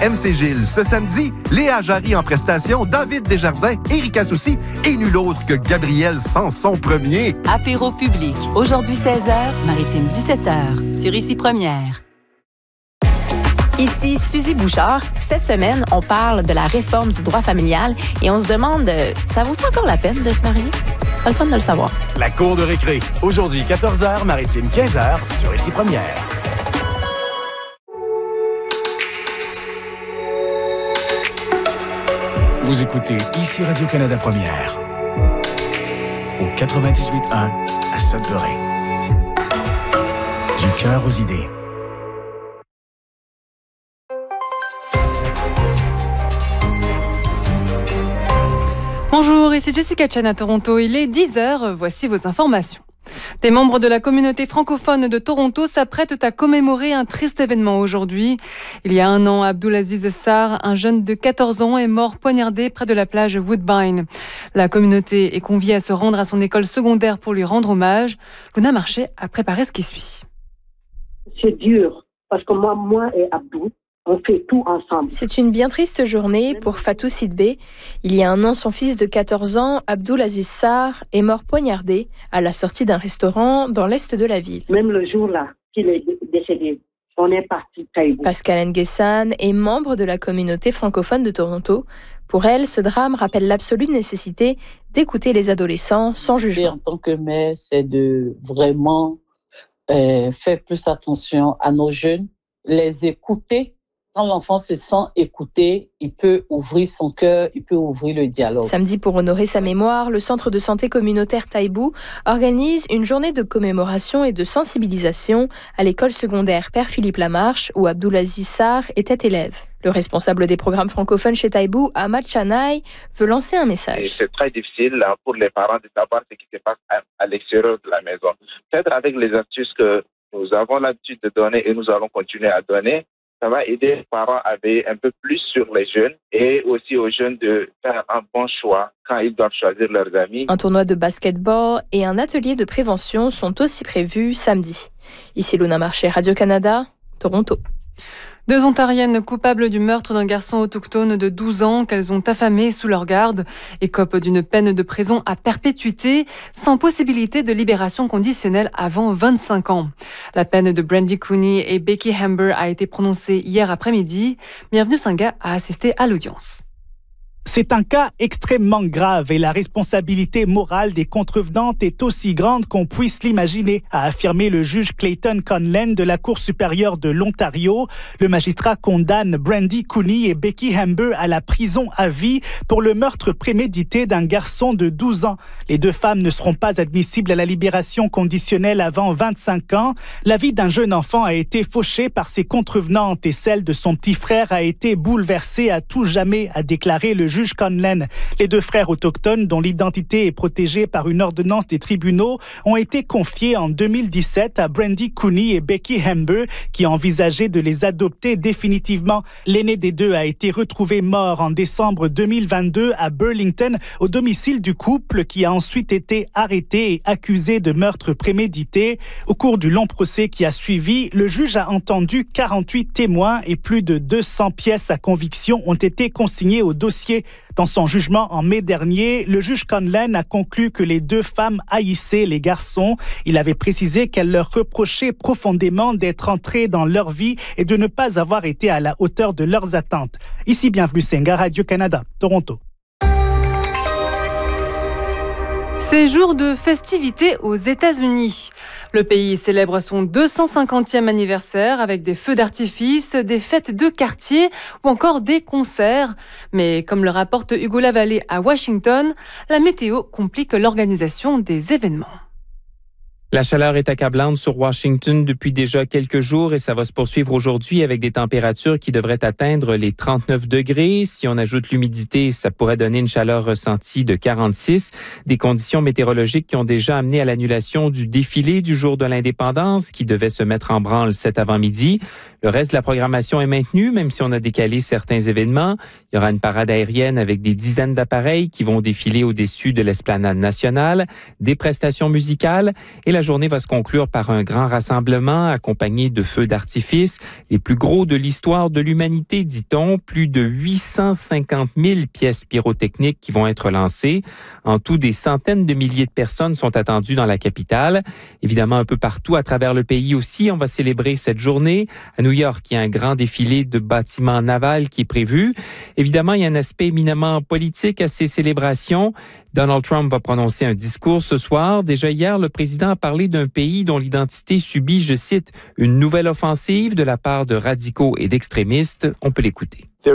MC Gilles. Ce samedi, Léa Jarry en prestation, David Desjardins, Erika Soucy et nul autre que Gabriel Sanson Premier. Apéro public. Aujourd'hui 16h, Maritime 17h. Sur Ici Première. Ici Suzy Bouchard. Cette semaine, on parle de la réforme du droit familial et on se demande, ça vaut encore la peine de se marier? Ce sera le fun de le savoir. La cour de récré. Aujourd'hui, 14h, Maritime 15h, sur Ici Première. Vous écoutez Ici Radio-Canada Première. Au 98.1 à Sudbury. Du cœur aux idées. Bonjour, ici Jessica Chen à Toronto. Il est 10h, voici vos informations. Des membres de la communauté francophone de Toronto s'apprêtent à commémorer un triste événement aujourd'hui. Il y a un an, Abdulaziz Sarr, un jeune de 14 ans, est mort poignardé près de la plage Woodbine. La communauté est conviée à se rendre à son école secondaire pour lui rendre hommage. Luna Marché a préparé ce qui suit. C'est dur, parce que moi et Abdou, on fait tout ensemble. C'est une bien triste journée pour Fatou Sidbé. Il y a un an, son fils de 14 ans, Abdulaziz Sarr, est mort poignardé à la sortie d'un restaurant dans l'est de la ville. Même le jour-là qu'il est décédé, on est parti Taïbou. Pascale Nguessan est membre de la communauté francophone de Toronto. Pour elle, ce drame rappelle l'absolue nécessité d'écouter les adolescents sans jugement. En tant que mère, c'est de vraiment faire plus attention à nos jeunes, les écouter. Quand l'enfant se sent écouté, il peut ouvrir son cœur, il peut ouvrir le dialogue. Samedi, pour honorer sa mémoire, le Centre de santé communautaire Taïbou organise une journée de commémoration et de sensibilisation à l'école secondaire Père Philippe Lamarche, où Abdulaziz Sarr était élève. Le responsable des programmes francophones chez Taïbou, Ahmad Chanaï, veut lancer un message. C'est très difficile pour les parents de savoir ce qui se passe à l'extérieur de la maison. Peut-être avec les astuces que nous avons l'habitude de donner et nous allons continuer à donner, ça va aider les parents à veiller un peu plus sur les jeunes et aussi aux jeunes de faire un bon choix quand ils doivent choisir leurs amis. Un tournoi de basketball et un atelier de prévention sont aussi prévus samedi. Ici Luna Marché, Radio-Canada, Toronto. 2 Ontariennes coupables du meurtre d'un garçon autochtone de 12 ans qu'elles ont affamé sous leur garde écopent d'une peine de prison à perpétuité sans possibilité de libération conditionnelle avant 25 ans. La peine de Brandy Cooney et Becky Hamber a été prononcée hier après-midi. Bienvenue Singa a assisté à l'audience. C'est un cas extrêmement grave et la responsabilité morale des contrevenantes est aussi grande qu'on puisse l'imaginer, a affirmé le juge Clayton Conlon de la Cour supérieure de l'Ontario. Le magistrat condamne Brandy Cooney et Becky Hamber à la prison à vie pour le meurtre prémédité d'un garçon de 12 ans. Les 2 femmes ne seront pas admissibles à la libération conditionnelle avant 25 ans. La vie d'un jeune enfant a été fauchée par ses contrevenantes et celle de son petit frère a été bouleversée à tout jamais, a déclaré le juge Conlon. Les 2 frères autochtones, dont l'identité est protégée par une ordonnance des tribunaux, ont été confiés en 2017 à Brandy Cooney et Becky Hamber, qui envisageaient de les adopter définitivement. L'aîné des 2 a été retrouvé mort en décembre 2022 à Burlington, au domicile du couple, qui a ensuite été arrêté et accusé de meurtre prémédité. Au cours du long procès qui a suivi, le juge a entendu 48 témoins et plus de 200 pièces à conviction ont été consignées au dossier. Dans son jugement en mai dernier, le juge Conlon a conclu que les 2 femmes haïssaient les garçons. Il avait précisé qu'elle leur reprochait profondément d'être entrées dans leur vie et de ne pas avoir été à la hauteur de leurs attentes. Ici, bienvenue Senga, Radio-Canada, Toronto. C'est jour de festivités aux États-Unis. Le pays célèbre son 250e anniversaire avec des feux d'artifice, des fêtes de quartier ou encore des concerts. Mais comme le rapporte Hugo Lavallée à Washington, la météo complique l'organisation des événements. La chaleur est accablante sur Washington depuis déjà quelques jours et ça va se poursuivre aujourd'hui avec des températures qui devraient atteindre les 39 degrés. Si on ajoute l'humidité, ça pourrait donner une chaleur ressentie de 46. Des conditions météorologiques qui ont déjà amené à l'annulation du défilé du jour de l'indépendance qui devait se mettre en branle cet avant-midi. Le reste de la programmation est maintenu, même si on a décalé certains événements. Il y aura une parade aérienne avec des dizaines d'appareils qui vont défiler au-dessus de l'esplanade nationale, des prestations musicales et la la journée va se conclure par un grand rassemblement accompagné de feux d'artifice, les plus gros de l'histoire de l'humanité, dit-on. Plus de 850 000 pièces pyrotechniques qui vont être lancées. En tout, des centaines de milliers de personnes sont attendues dans la capitale. Évidemment, un peu partout à travers le pays aussi, on va célébrer cette journée. À New York, il y a un grand défilé de bâtiments navals qui est prévu. Évidemment, il y a un aspect éminemment politique à ces célébrations. Donald Trump va prononcer un discours ce soir. Déjà hier, le président a parlé d'un pays dont l'identité subit, je cite, une nouvelle offensive de la part de radicaux et d'extrémistes. On peut l'écouter. Il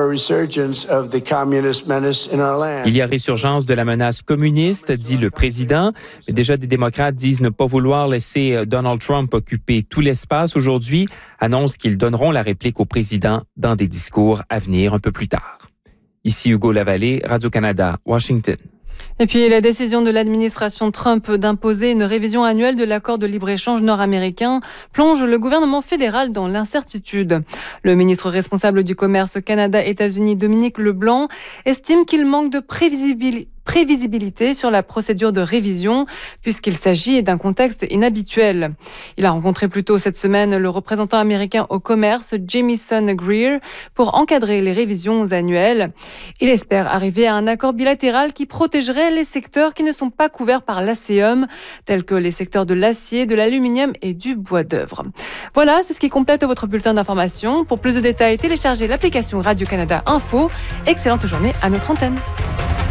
y a résurgence de la menace communiste, dit le président. Mais déjà, des démocrates disent ne pas vouloir laisser Donald Trump occuper tout l'espace aujourd'hui, annoncent qu'ils donneront la réplique au président dans des discours à venir un peu plus tard. Ici Hugo Lavallée, Radio-Canada, Washington. Et puis, la décision de l'administration Trump d'imposer une révision annuelle de l'accord de libre-échange nord-américain plonge le gouvernement fédéral dans l'incertitude. Le ministre responsable du commerce Canada-États-Unis, Dominique Leblanc, estime qu'il manque de prévisibilité sur la procédure de révision, puisqu'il s'agit d'un contexte inhabituel. Il a rencontré plus tôt cette semaine le représentant américain au commerce, Jamieson Greer, pour encadrer les révisions annuelles. Il espère arriver à un accord bilatéral qui protégerait les secteurs qui ne sont pas couverts par l'ACEUM, tels que les secteurs de l'acier, de l'aluminium et du bois d'œuvre. Voilà, c'est ce qui complète votre bulletin d'information. Pour plus de détails, téléchargez l'application Radio-Canada Info. Excellente journée à notre antenne.